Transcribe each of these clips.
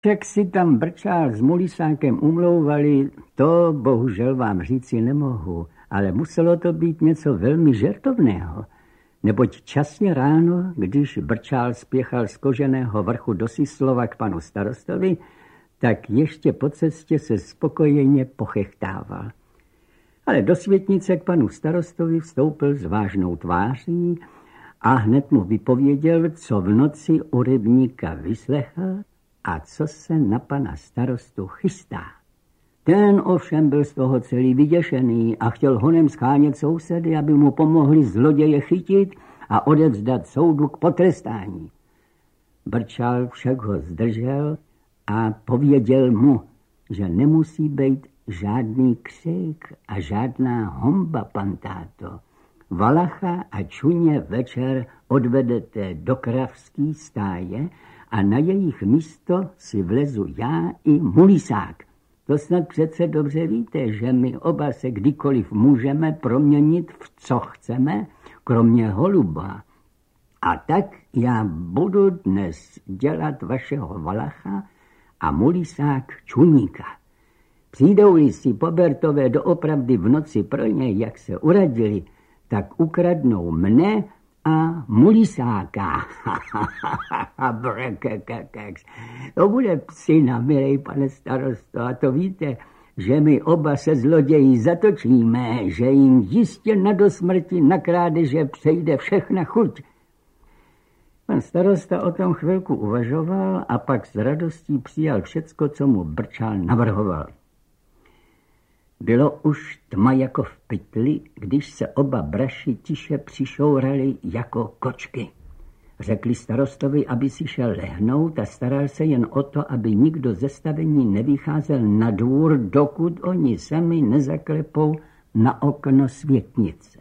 Jak si tam Brčál s Mulisákem umlouvali, to bohužel vám říci nemohu, ale muselo to být něco velmi žertovného. Neboť časně ráno, když Brčál spěchal z Koženého Vrchu do Syslova k panu starostovi, tak ještě po cestě se spokojeně pochechtával. Ale do světnice k panu starostovi vstoupil s vážnou tváří a hned mu vypověděl, co v noci u rybníka vyslechl a co se na pana starostu chystá. Ten ovšem byl z toho celý vyděšený a chtěl honem schánět sousedy, aby mu pomohli zloděje chytit a odevzdat soudu k potrestání. Brčál však ho zdržel a pověděl mu, že nemusí být žádný křik a žádná homba, pan táto. Valacha a čuně večer odvedete do kravský stáje a na jejich místo si vlezu já i Mulisák. To snad přece dobře víte, že my oba se kdykoliv můžeme proměnit v co chceme, kromě holuba. A tak já budu dnes dělat vašeho Valacha a Mulisák čuníka. Přijdou-li si Pobertové doopravdy v noci pro ně, jak se uradili, tak ukradnou mne a Mulisáka. To bude psina, milej pane starosto, a to víte, že my oba se zloději zatočíme, že jim jistě na dosmrti na krádeže přejde všechna chuť. Pan starosta o tom chvilku uvažoval a pak s radostí přijal všecko, co mu Brčál navrhoval. Bylo už tma jako v pytli, když se oba braši tiše přišourali jako kočky. Řekli starostovi, aby si šel lehnout a staral se jen o to, aby nikdo ze stavení nevycházel na dvůr, dokud oni sami nezaklepou na okno světnice.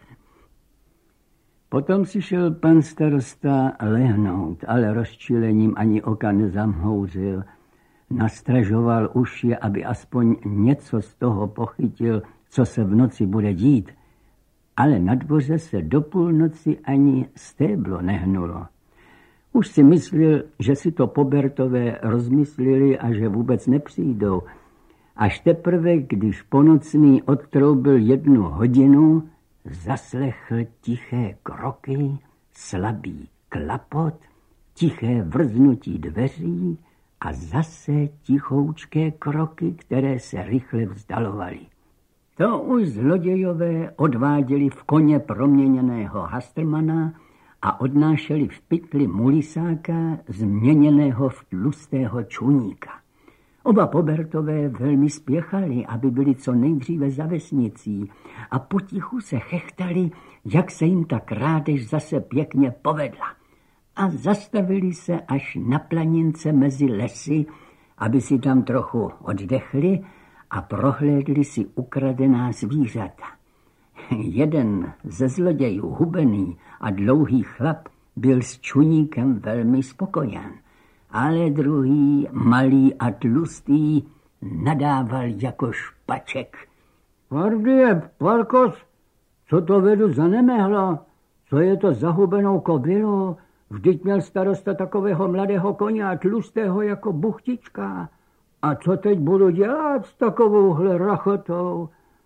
Potom si šel pan starosta lehnout, ale rozčilením ani oka nezamhouřil. Nastražoval uši, aby aspoň něco z toho pochytil, co se v noci bude dít. Ale na dvoře se do půlnoci ani stéblo nehnulo. Už si myslel, že si to Pobertové rozmyslili a že vůbec nepřijdou. Až teprve, když ponocný odtroubil 1 hodinu, zaslechl tiché kroky, slabý klapot, tiché vrznutí dveří a zase tichoučké kroky, které se rychle vzdalovaly. To už zlodějové odváděli v koně proměněného Hastrmana a odnášeli v pytli Mulisáka změněného v tlustého čuníka. Oba Pobertové velmi spěchali, aby byli co nejdříve za vesnicí a potichu se chechtali, jak se jim ta krádež zase pěkně povedla. A zastavili se až na planince mezi lesy, aby si tam trochu oddechli a prohlédli si ukradená zvířata. Jeden ze zlodějů, hubený a dlouhý chlap, byl s čuníkem velmi spokojen, ale druhý, malý a tlustý, nadával jako špaček. Pardie, Parkos, co to vedu za nemehla? Co je to za hubenou kobylu? Vždyť měl starosta takového mladého koně a tlustého jako buchtička. A co teď budu dělat s takovouhle rachotou?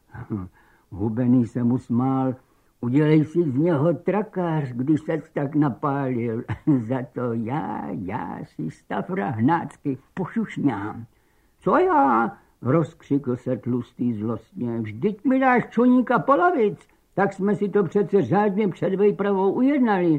Hubený se mu smál. Udělej si z něho trakář, když se tak napálil. Za to já si stafra hnácky pošušňám. Co já? Rozkřikl se tlustý zlostně. Vždyť mi dáš čuníka polovic, tak jsme si to přece řádně před vejpravou ujednali.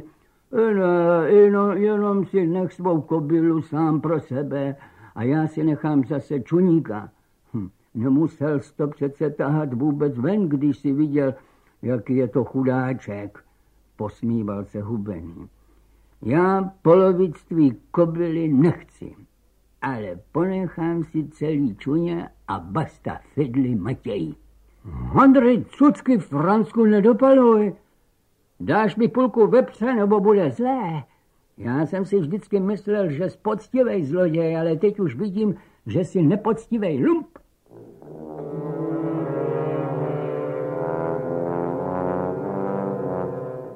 Jenom si nech svou kobylu sám pro sebe a já si nechám zase čuníka. Nemusel jsi to přece tahat vůbec ven, když si viděl, jaký je to chudáček, posmíval se hubený. Já polovic tvý kobyly nechci, ale ponechám si celý čuně a basta fidly Matěj. Handry, cucky Fransku nedopaluj. Dáš mi půlku vepře, nebo bude zlé? Já jsem si vždycky myslel, že jsi poctivej zloděj, ale teď už vidím, že jsi nepoctivej lump.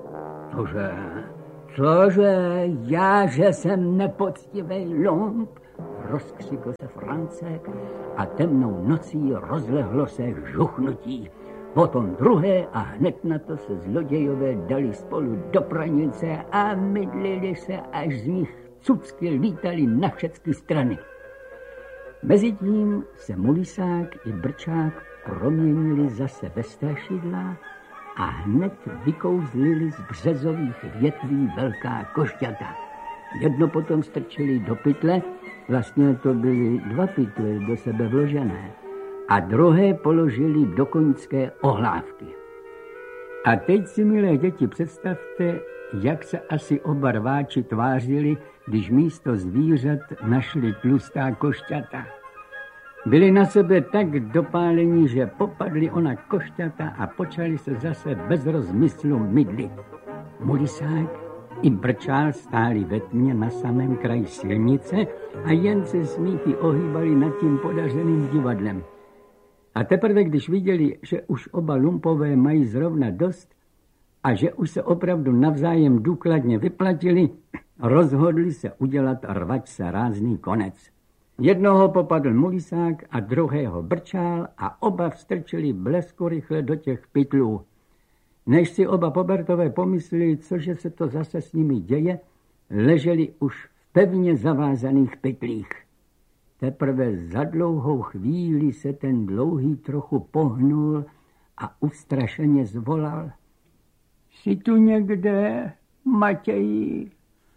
Cože? Já, že jsem nepoctivej lump? rozkřikl se Francek a temnou nocí rozlehlo se žuchnutí. Potom druhé a hned na to se zlodějové dali spolu do pranice a mydlili se, až z nich cucky lítali na všechny strany. Mezitím se Mulisák i Brčák proměnili zase ve strašidla a hned vykouzlili z březových větví velká košťata. Jedno potom strčili do pytle, vlastně to byly 2 pytle do sebe vložené, a druhé položili do koňské ohlávky. A teď si, milé děti, představte, jak se asi oba rváči tvářili, když místo zvířat našli tlustá košťata. Byli na sebe tak dopálení, že popadli ona košťata a počali se zase bez rozmyslu mydlit. Mulisák i Brčál stáli ve tmě na samém kraji silnice a jen se smíchy ohýbali nad tím podařeným divadlem. A teprve, když viděli, že už oba lumpové mají zrovna dost a že už se opravdu navzájem důkladně vyplatili, rozhodli se udělat rvačce rázný konec. Jednoho popadl Mulisák a druhého Brčál a oba vstrčili blesku rychle do těch pytlů. Než si oba pobertové pomysleli, cože se to zase s nimi děje, leželi už v pevně zavázaných pytlích. Teprve za dlouhou chvíli se ten dlouhý trochu pohnul a ustrašeně zvolal. Jsi tu někde, Matěji?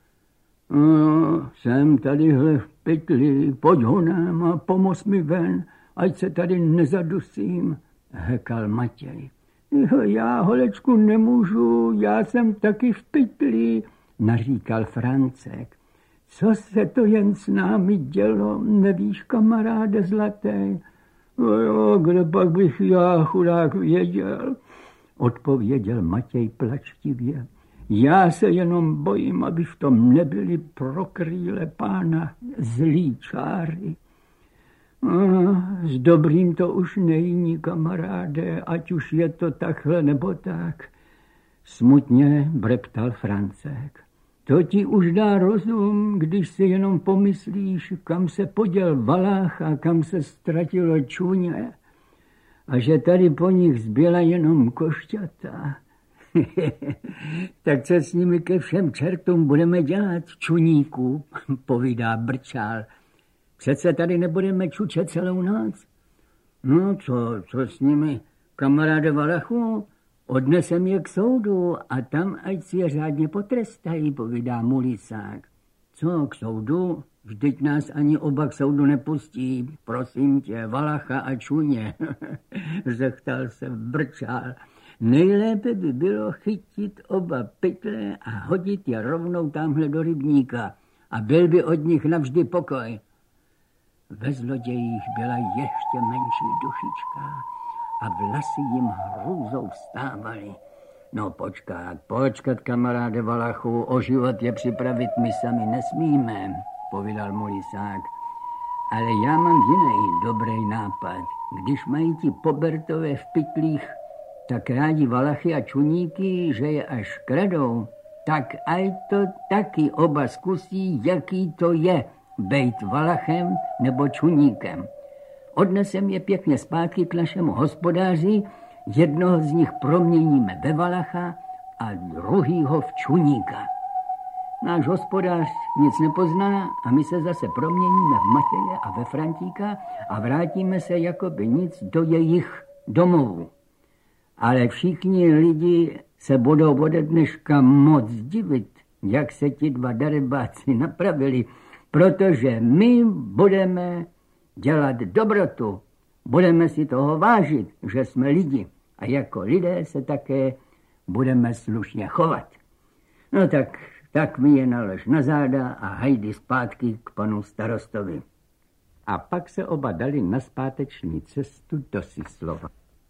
Jsem tadyhle v pytli, pojď honem a pomoz mi ven, ať se tady nezadusím, hekal Matěj. Já, holečku, nemůžu, já jsem taky v pytli, naříkal Francek. Co se to jen s námi dělo, nevíš, kamaráde zlatý? Jo, kde pak bych já, chudák, věděl, odpověděl Matěj plačtivě. Já se jenom bojím, aby v tom nebyli pro krýle pána zlý čáry. S dobrým to už nejní, kamaráde, ať už je to takhle nebo tak, smutně breptal Francek. To ti už dá rozum, když si jenom pomyslíš, kam se poděl Valách a kam se ztratilo Čuně a že tady po nich zbyla jenom košťata. Tak co s nimi ke všem čertům budeme dělat, čuníku, povídá Brčál. Přece tady nebudeme čučet celou noc. No co s nimi, kamaráde Valachu? Odnesem je k soudu a tam ať si je řádně potrestají, povídá Mulisák. Co k soudu? Vždyť nás ani oba k soudu nepustí. Prosím tě, Valacha a Čuně, zechtal se Brčál. Nejlépe by bylo chytit oba pytle a hodit je rovnou tamhle do rybníka a byl by od nich navždy pokoj. Ve zlodějích byla ještě menší dušička a vlasy jim hrůzou vstávaly. No počkat, kamaráde Valachu, o život je připravit my sami nesmíme, povídal Mulisák. Ale já mám jiný dobrý nápad. Když mají ti pobertové v pytlích tak rádi Valachy a Čuníky, že je až kradou, tak aj to taky oba zkusí, jaký to je bejt Valachem nebo Čuníkem. Odnesem je pěkně zpátky k našemu hospodáři, jednoho z nich proměníme ve Valacha a druhýho v Čuníka. Náš hospodář nic nepozná a my se zase proměníme v Matěje a ve Frantíka a vrátíme se jakoby nic do jejich domovů. Ale všichni lidi se budou ode dneška moc divit, jak se ti dva darebáci napravili, protože my budeme dělat dobrotu, budeme si toho vážit, že jsme lidi a jako lidé se také budeme slušně chovat. No tak mi je nalož na záda a hajdi zpátky k panu starostovi. A pak se oba dali na zpáteční cestu do Syslova.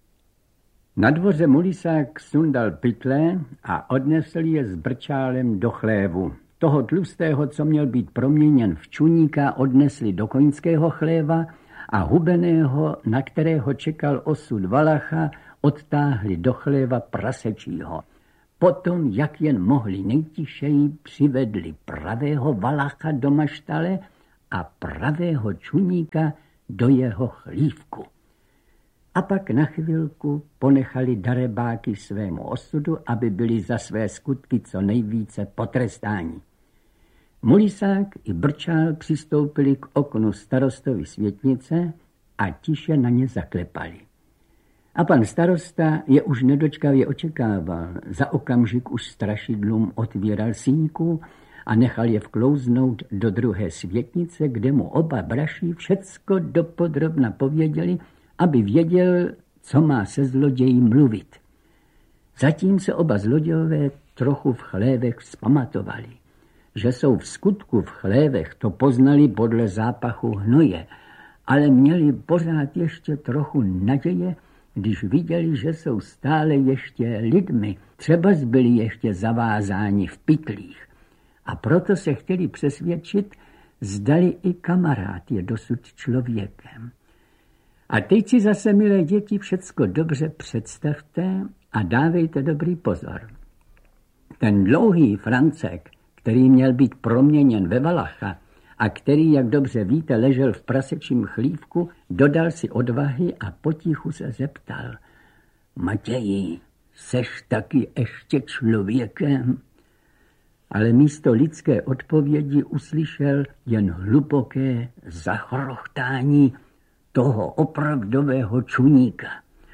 Na dvoře Mulisák sundal pytle a odnesl je s Brčálem do chlévu. Toho tlustého, co měl být proměněn v Čuníka, odnesli do koňského chléva a hubeného, na kterého čekal osud Valacha, odtáhli do chléva prasečího. Potom, jak jen mohli nejtišeji, přivedli pravého Valacha do maštale a pravého čuníka do jeho chlívku. A pak na chvilku ponechali darebáky svému osudu, aby byli za své skutky co nejvíce potrestáni. Mulisák i Brčál přistoupili k oknu starostovy světnice a tiše na ně zaklepali. A pan starosta je už nedočkavě očekával. Za okamžik už strašidlům otvíral sýňku a nechal je vklouznout do druhé světnice, kde mu oba braši všecko dopodrobna pověděli, aby věděl, co má se zloději mluvit. Zatím se oba zlodějové trochu v chlévech vzpamatovali. Že jsou v skutku v chlévech, to poznali podle zápachu hnoje, ale měli pořád ještě trochu naděje, když viděli, že jsou stále ještě lidmi, třeba byli ještě zavázáni v pytlích. A proto se chtěli přesvědčit, zdali i kamarád je dosud člověkem. A teď si zase, milé děti, všecko dobře představte a dávejte dobrý pozor. Ten dlouhý Francek, který měl být proměněn ve Valacha a který, jak dobře víte, ležel v prasečím chlívku, dodal si odvahy a potichu se zeptal: Matěji, seš taky ještě člověkem? Ale místo lidské odpovědi uslyšel jen hluboké zachrochtání toho opravdového čuníka.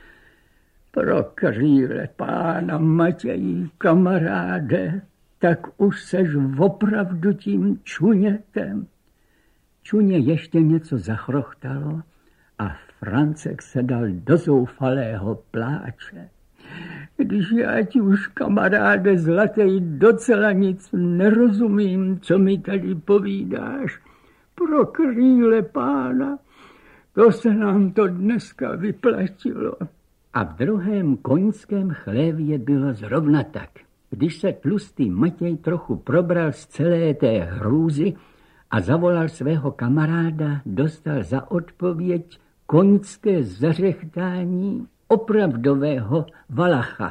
Pro krýle pána Matěji, kamaráde, tak už seš opravdu tím čunětem. Čuně ještě něco zachrochtalo a Francek se dal do zoufalého pláče. Když já ti už, kamaráde zlatej, docela nic nerozumím, co mi tady povídáš. Pro krýle pána, to se nám to dneska vyplatilo. A v druhém koňském chlévě bylo zrovna tak. Když se tlustý Matěj trochu probral z celé té hrůzy a zavolal svého kamaráda, dostal za odpověď koňské zařechtání opravdového Valacha.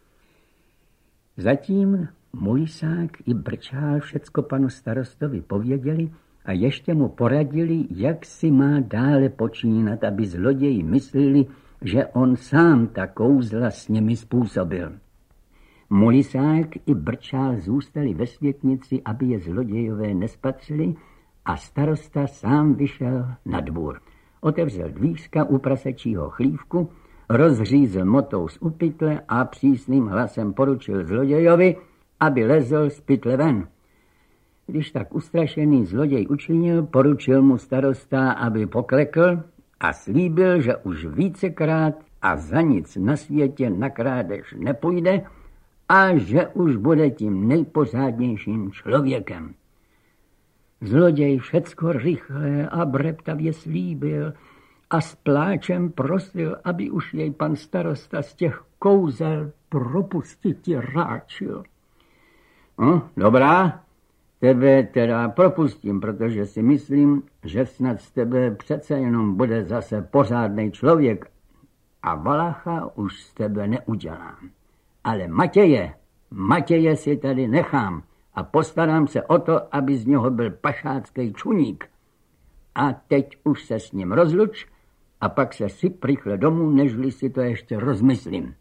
Zatím Mulisák i Brčál všecko panu starostovi pověděli a ještě mu poradili, jak si má dále počínat, aby zloději mysleli, že on sám ta kouzla s nimi způsobil. Mulisák i Brčál zůstali ve světnici, aby je zlodějové nespatřili, a starosta sám vyšel na dvůr. Otevřel dvířka u prasečího chlívku, rozřízl motou z pytle a přísným hlasem poručil zlodějovi, aby lezl z pytle ven. Když tak ustrašený zloděj učinil, poručil mu starosta, aby poklekl a slíbil, že už vícekrát a za nic na světě na krádež nepůjde a že už bude tím nejpořádnějším člověkem. Zloděj všecko rychle a breptavě slíbil a s pláčem prosil, aby už jej pan starosta z těch kouzel propustiti ráčil. No, dobrá, tebe teda propustím, protože si myslím, že snad z tebe přece jenom bude zase pořádnej člověk a Valacha už z tebe neudělám. Ale Matěje si tady nechám a postarám se o to, aby z něho byl pašácký čuník. A teď už se s ním rozluč a pak se syp rychle domů, nežli si to ještě rozmyslím.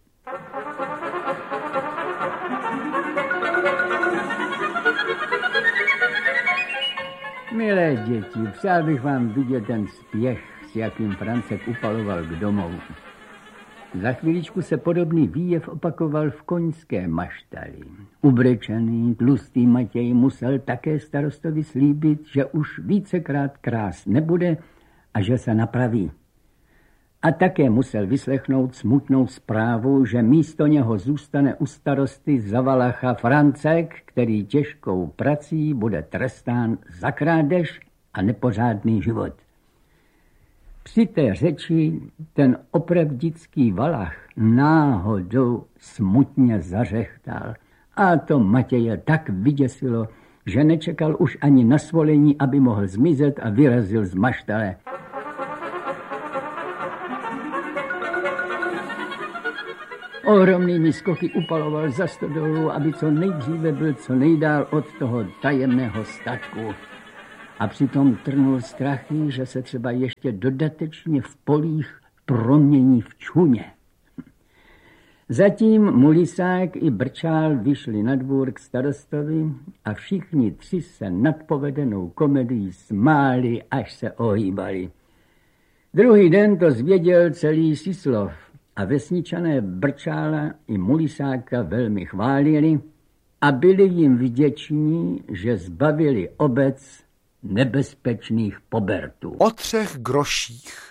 Milé děti, přál bych vám vidět ten spěch, s jakým Francek upaloval k domovu. Za chvíličku se podobný výjev opakoval v koňské maštali. Ubrečený, tlustý Matěj musel také starostovi slíbit, že už vícekrát krás nebude a že se napraví. A také musel vyslechnout smutnou zprávu, že místo něho zůstane u starosty za Valacha Francek, který těžkou prací bude trestán za krádež a nepořádný život. Při té řeči ten opravdický Valach náhodou smutně zařechtal. A to Matěje tak vyděsilo, že nečekal už ani na svolení, aby mohl zmizet a vyrazil z maštale. Ohromnými skoky upaloval za stodolu, aby co nejdříve byl co nejdál od toho tajemného statku. a přitom trnul strachy, že se třeba ještě dodatečně v polích promění v čuně. Zatím Mulisák i Brčál vyšli na dvůr k starostovi a všichni tři se nad povedenou komedií smáli, až se ohýbali. Druhý den to zvěděl celý Syslov a vesničané Brčála i Mulisáka velmi chválili a byli jim vděční, že zbavili obec nebezpečných pobertů. O 3 groších.